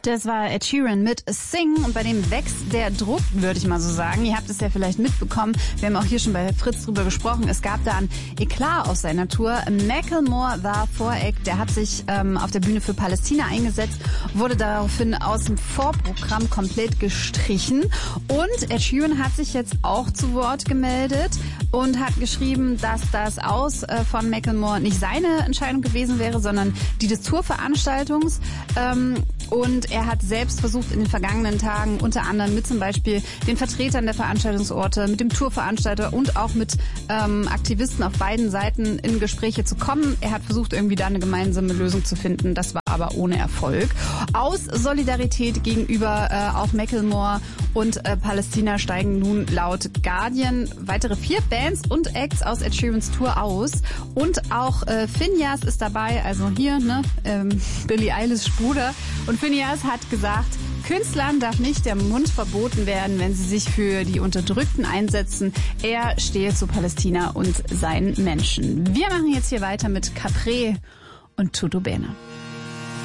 Das war Ed Sheeran mit Sing und bei dem wächst der Druck, würde ich mal so sagen. Ihr habt es ja vielleicht mitbekommen, wir haben auch hier schon bei Fritz drüber gesprochen. Es gab da ein Eklat aus seiner Tour. Macklemore war Voreck, der hat sich auf der Bühne für Palästina eingesetzt, wurde daraufhin aus dem Vorprogramm komplett gestrichen. Und Ed Sheeran hat sich jetzt auch zu Wort gemeldet und hat geschrieben, dass das Aus von Macklemore nicht seine Entscheidung gewesen wäre, sondern die des Tourveranstaltungs. Und er hat selbst versucht in den vergangenen Tagen unter anderem mit zum Beispiel den Vertretern der Veranstaltungsorte, mit dem Tourveranstalter und auch mit Aktivisten auf beiden Seiten in Gespräche zu kommen. Er hat versucht, irgendwie da eine gemeinsame Lösung zu finden. Das war aber ohne Erfolg. Aus Solidarität gegenüber auch Macklemore und Palästina steigen nun laut Guardian weitere 4 Bands und Acts aus Ed Sheerans Tour aus. Und auch Finneas ist dabei, also hier, Billie Eilish Bruder. Und Finneas hat gesagt, Künstlern darf nicht der Mund verboten werden, wenn sie sich für die Unterdrückten einsetzen. Er stehe zu Palästina und seinen Menschen. Wir machen jetzt hier weiter mit Capré und Tutto Bene.